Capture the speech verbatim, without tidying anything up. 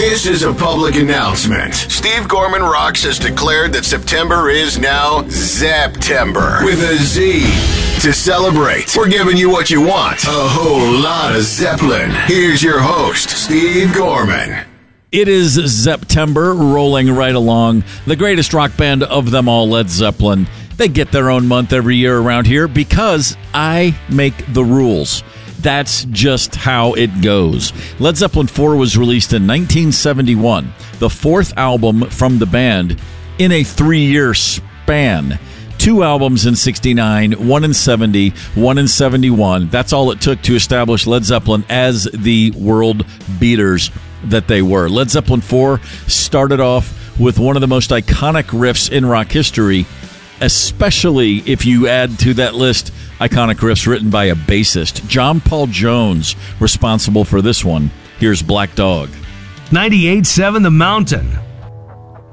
This is a public announcement. Steve Gorman Rocks has declared that September is now Zeptember with a Z. To celebrate, we're giving you what you want. A whole lot of Zeppelin. Here's your host, Steve Gorman. It is Zeptember, rolling right along. The greatest rock band of them all, Led Zeppelin. They get their own month every year around here because I make the rules. That's just how it goes. Led Zeppelin four was released in nineteen seventy-one, the fourth album from the band in a three-year span. Two albums in sixty-nine, one in seventy, one in seventy-one. That's all it took to establish Led Zeppelin as the world beaters that they were. Led Zeppelin four started off with one of the most iconic riffs in rock history, especially if you add to that list iconic riffs written by a bassist, John Paul Jones, responsible for this one. Here's Black Dog. ninety-eight point seven The Mountain.